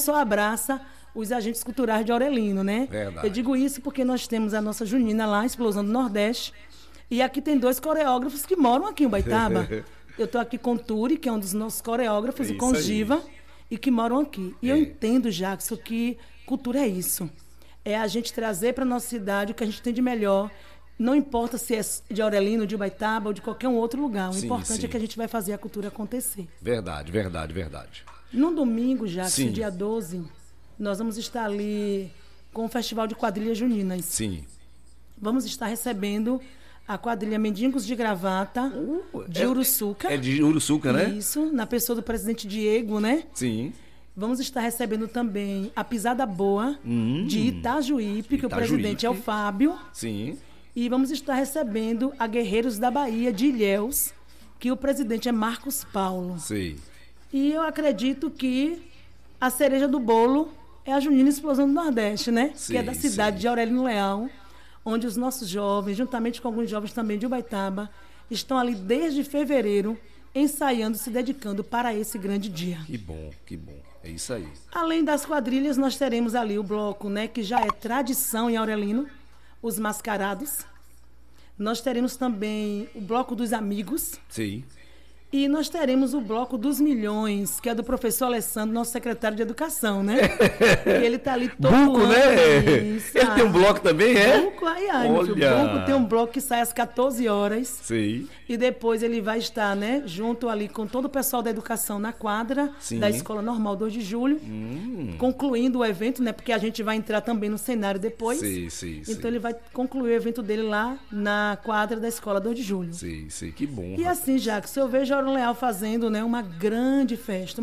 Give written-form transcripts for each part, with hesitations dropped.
só abraça os agentes culturais de Aurelino, né? Verdade. Eu digo isso porque nós temos a nossa Junina lá, Explosão do Nordeste, e aqui tem 2 coreógrafos que moram aqui em Ubaitaba. Eu estou aqui com o Turi, que é um dos nossos coreógrafos, e com o Giva, e que moram aqui. E eu entendo, Jackson, que cultura é isso. É a gente trazer para a nossa cidade o que a gente tem de melhor. Não importa se é de Aurelino, de Ubaitaba ou de qualquer um outro lugar. O importante é que a gente vai fazer a cultura acontecer. Verdade, verdade, verdade. No domingo, Jackson, dia 12, nós vamos estar ali com o Festival de Quadrilhas Juninas. Sim. Vamos estar recebendo a quadrilha Mendigos de Gravata, de Uruçuca. É de Uruçuca, né? Isso, na pessoa do presidente Diego, né? Sim. Vamos estar recebendo também a Pisada Boa, de Itajuípe, que o presidente é o Fábio. Sim. E vamos estar recebendo a Guerreiros da Bahia, de Ilhéus, que o presidente é Marcos Paulo. Sim. E eu acredito que a cereja do bolo é a Junina Explosão do Nordeste, né? Sim, que é da cidade de Aurelino Leal, onde os nossos jovens, juntamente com alguns jovens também de Ubaitaba, estão ali desde fevereiro, ensaiando, se dedicando para esse grande dia. Que bom, que bom. É isso aí. Além das quadrilhas, nós teremos ali o bloco, né, que já é tradição em Aurelino, os Mascarados. Nós teremos também o bloco dos Amigos. Sim. E nós teremos o bloco dos Milhões, que é do professor Alessandro, nosso secretário de Educação, né? E ele está ali todo Buco, ano. né? Isso, Ele tem um bloco também, é? Buco, meu filho. Buco tem um bloco que sai às 14 horas. Sim. E depois ele vai estar, né, junto ali com todo o pessoal da educação na quadra da Escola Normal 2 de Julho, concluindo o evento, né? Porque a gente vai entrar também no cenário depois. Sim. Então ele vai concluir o evento dele lá na quadra da Escola 2 de Julho. Sim, que bom. E assim, Jackson, eu vejo Aurelino Leal fazendo, né, uma grande festa.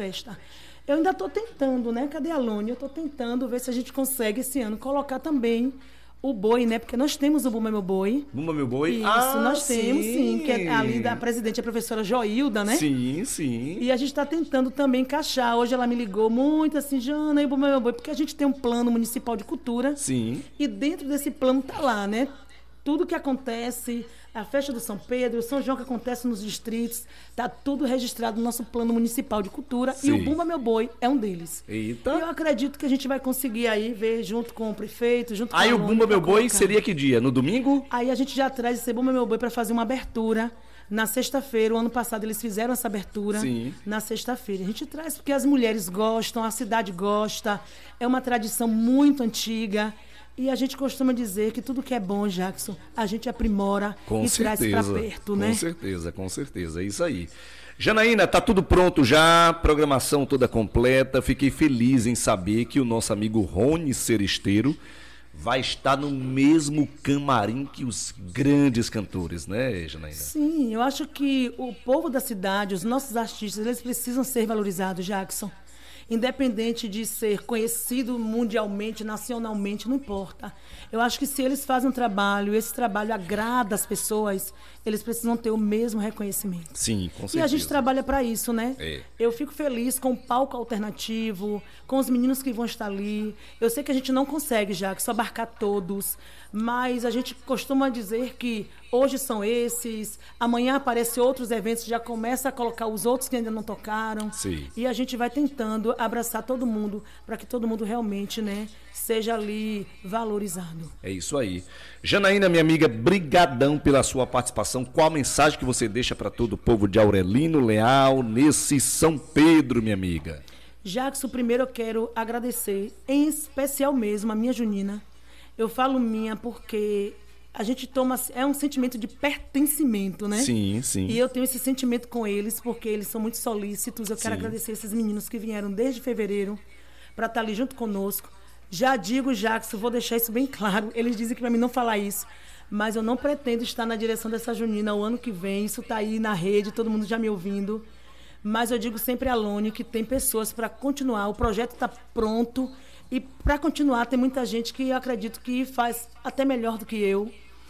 Eu ainda estou tentando, né? Cadê a Lone? Eu estou tentando ver se a gente consegue esse ano colocar também o boi, né? Porque nós temos o Bumba Meu Boi. Bumba Meu Boi? Isso, nós temos, sim. Que é ali da presidente, a professora Joilda, né? Sim. E a gente está tentando também encaixar. Hoje ela me ligou muito assim, Jana, e o Bumba Meu Boi, porque a gente tem um plano municipal de cultura. Sim. E dentro desse plano tá lá, né? Tudo que acontece, a festa do São Pedro, o São João que acontece nos distritos, tá tudo registrado no nosso plano municipal de cultura. Sim. E o Bumba Meu Boi é um deles. Eita. E eu acredito que a gente vai conseguir aí ver junto com o prefeito, junto com Aí a o Bumba Meu Boi seria que dia? No domingo? Aí a gente já traz esse Bumba Meu Boi para fazer uma abertura na sexta-feira. O ano passado eles fizeram essa abertura. Sim. Na sexta-feira. A gente traz porque as mulheres gostam, a cidade gosta, é uma tradição muito antiga. E a gente costuma dizer que tudo que é bom, Jackson, a gente aprimora Com e certeza, traz para perto, né? Com certeza, é isso aí. Janaína, tá tudo pronto já, programação toda completa. Fiquei feliz em saber que o nosso amigo Rony Seresteiro vai estar no mesmo camarim que os grandes cantores, né, Janaína? Sim, eu acho que o povo da cidade, os nossos artistas, eles precisam ser valorizados, Jackson. Independente de ser conhecido mundialmente, nacionalmente, não importa. Eu acho que se eles fazem um trabalho, esse trabalho agrada as pessoas, eles precisam ter o mesmo reconhecimento. Sim, com certeza. E a gente trabalha para isso, né? É. Eu fico feliz com o palco alternativo, com os meninos que vão estar ali. Eu sei que a gente não consegue, já, que só abarcar todos, mas a gente costuma dizer que hoje são esses, amanhã aparecem outros eventos, já começa a colocar os outros que ainda não tocaram. Sim. E a gente vai tentando abraçar todo mundo, para que todo mundo realmente, né, seja ali valorizado. É isso aí. Janaína, minha amiga, brigadão pela sua participação. Qual a mensagem que você deixa para todo o povo de Aurelino Leal nesse São Pedro, minha amiga? Jackson, primeiro eu quero agradecer, em especial mesmo, a minha Junina. Eu falo minha porque a gente toma... É um sentimento de pertencimento, né? Sim, sim. E eu tenho esse sentimento com eles porque eles são muito solícitos. Eu quero Sim. agradecer esses meninos que vieram desde fevereiro para estar ali junto conosco. Já digo, Jackson, vou deixar isso bem claro. Eles dizem que para mim não falar isso, mas eu não pretendo estar na direção dessa Junina o ano que vem. Isso está aí na rede, todo mundo já me ouvindo. Mas eu digo sempre a Lone que tem pessoas para continuar. O projeto está pronto e para continuar tem muita gente que eu acredito que faz até melhor do que eu.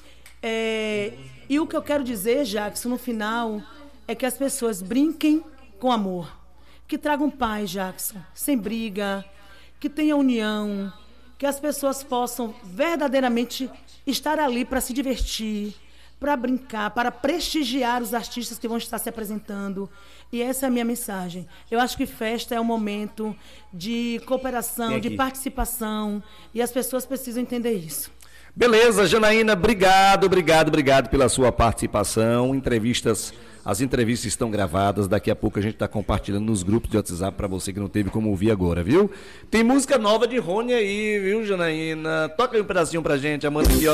E o que eu quero dizer, Jackson, no final, é que as pessoas brinquem com amor. Que tragam paz, Jackson, sem briga, que tenha união, que as pessoas possam verdadeiramente estar ali para se divertir, para brincar, para prestigiar os artistas que vão estar se apresentando. E essa é a minha mensagem. Eu acho que festa é um momento de cooperação, de participação, e as pessoas precisam entender isso. Beleza, Janaína, obrigado pela sua participação. As entrevistas estão gravadas, daqui a pouco a gente está compartilhando nos grupos de WhatsApp para você que não teve como ouvir agora, viu? Tem música nova de Rony aí, viu, Janaína? Toca aí um pedacinho pra gente, Amanda aqui, ó.